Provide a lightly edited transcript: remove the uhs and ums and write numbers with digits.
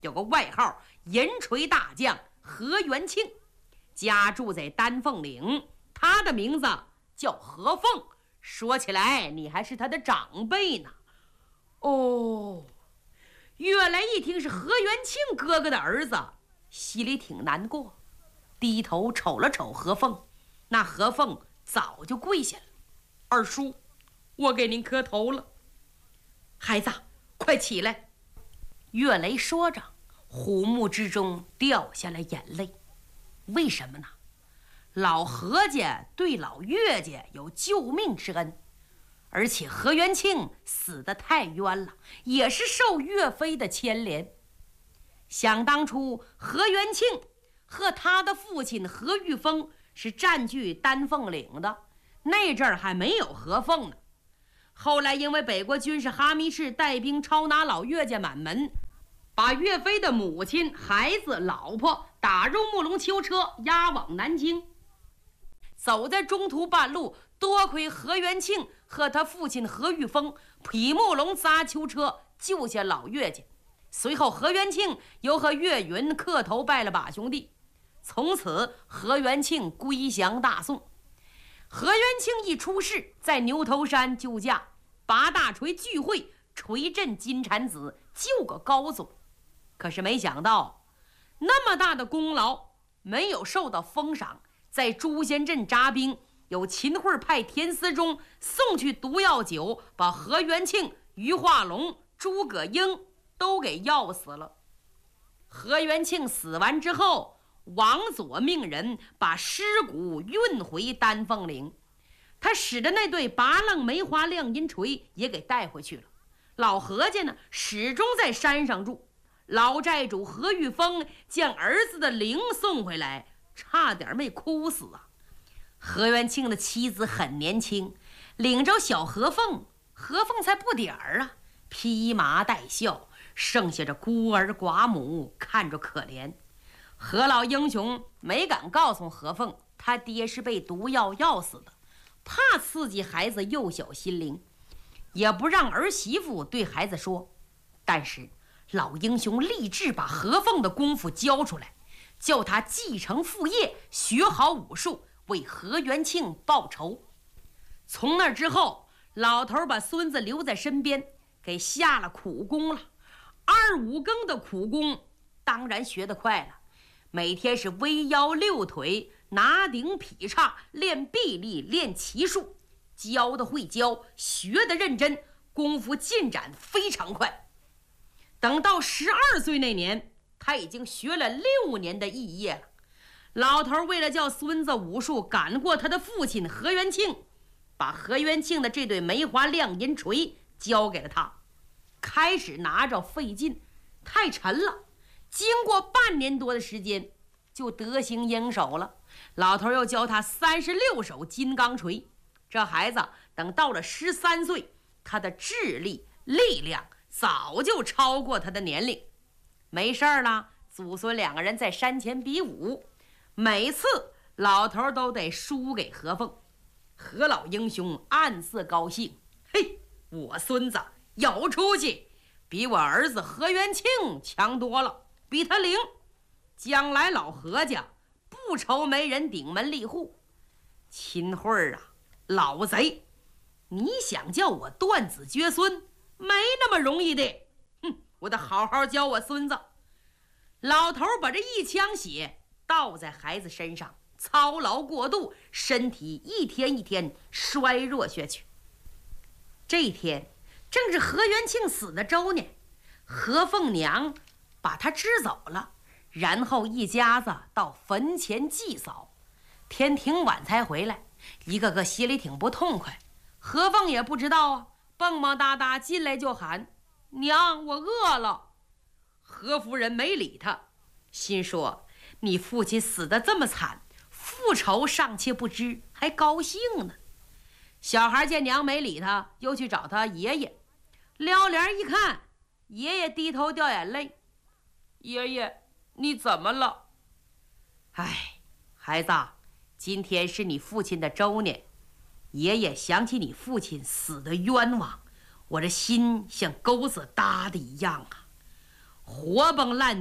有个外号银锤大将何元庆，家住在丹凤岭，他的名字叫何凤。说起来你还是他的长辈呢。哦，月来一听是何元庆哥哥的儿子，心里挺难过，低头瞅了瞅何凤。那何凤早就跪下了：“二叔，我给您磕头了。”孩子，快起来。岳雷说着，虎目之中掉下了眼泪。为什么呢？老何家对老岳家有救命之恩，而且何元庆死得太冤了，也是受岳飞的牵连。想当初何元庆和他的父亲何玉峰是占据丹凤岭的，那阵儿还没有何凤呢。后来因为北国军事哈密市带兵抄拿老岳家满门，把岳飞的母亲、孩子、老婆打入木龙囚车，押往南京。走在中途半路，多亏何元庆和他父亲何玉峰劈木龙砸囚车，救下老岳家。随后何元庆又和岳云磕头拜了把兄弟，从此何元庆归降大宋。何元庆一出世，在牛头山救驾，八大锤聚会，锤震金蝉子，救个高宗。可是没想到那么大的功劳没有受到封赏，在朱仙镇扎兵，有秦桧派田思忠送去毒药酒，把何元庆、于化龙、诸葛英都给药死了。何元庆死完之后，王佐命人把尸骨运回丹凤岭，他使的那对拔楞梅花亮银锤也给带回去了。老何家呢，始终在山上住。老寨主何玉峰将儿子的灵送回来，差点没哭死啊。何元庆的妻子很年轻，领着小何凤，何凤才不点儿啊，披麻戴孝，剩下这孤儿寡母，看着可怜。何老英雄没敢告诉何凤他爹是被毒药药死的，怕刺激孩子幼小心灵，也不让儿媳妇对孩子说。但是老英雄立志把何凤的功夫教出来，叫他继承父业，学好武术，为何元庆报仇。从那之后，老头把孙子留在身边，给下了苦功了。25更的苦功当然学得快了，每天是微腰六腿，拿顶劈叉，练臂力，练骑术，教的会教，学的认真，功夫进展非常快。等到12岁那年，他已经学了6年的艺业了。老头为了叫孙子武术赶过他的父亲何元庆，把何元庆的这对梅花亮银锤交给了他。开始拿着费劲，太沉了，经过半年多的时间就得心应手了。老头又教他36手金刚锤。这孩子等到了13岁，他的智力力量早就超过他的年龄。没事儿了，祖孙2个人在山前比武，每次老头都得输给何凤。何老英雄暗自高兴，嘿，我孙子有出息，比我儿子何元庆强多了，比他灵，将来老何家不愁没人顶门立户。秦桧儿啊，老贼，你想叫我断子绝孙，没那么容易的。我得好好教我孙子。老头把这一腔血倒在孩子身上，操劳过度，身体一天一天衰弱下去。这一天正是何元庆死的周年，何凤娘把他支走了，然后一家子到坟前祭扫。天挺晚才回来，一个个心里挺不痛快。何凤也不知道啊，蹦蹦哒哒进来就喊：“娘，我饿了。”何夫人没理他，心说：“你父亲死得这么惨，复仇尚且不知，还高兴呢。”小孩见娘没理他，又去找他爷爷。撩帘一看，爷爷低头掉眼泪：“爷爷，你怎么了？”“哎，孩子，今天是你父亲的周年，爷爷想起你父亲死的冤枉，我这心像钩子搭的一样啊。 活蹦乱